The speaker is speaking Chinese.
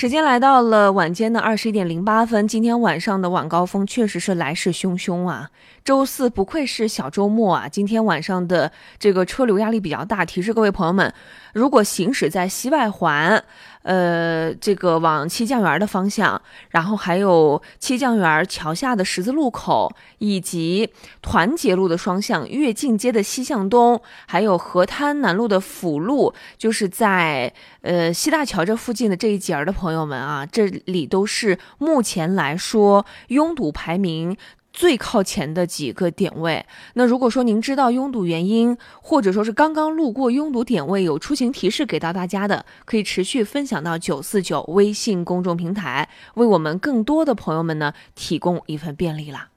时间来到了晚间的21点08分，今天晚上的晚高峰确实是来势汹汹啊！周四不愧是小周末啊，今天晚上的这个车流压力比较大，提示各位朋友们，如果行驶在西外环，这个往七酱园的方向，然后还有七酱园桥下的十字路口，以及团结路的双向、跃进街的西向东，还有河滩南路的辅路，就是在西大桥这附近的这一节的朋友们啊，这里都是目前来说拥堵排名最靠前的几个点位。那如果说您知道拥堵原因，或者说是刚刚路过拥堵点位有出行提示给到大家的，可以持续分享到949微信公众平台，为我们更多的朋友们呢提供一份便利啦。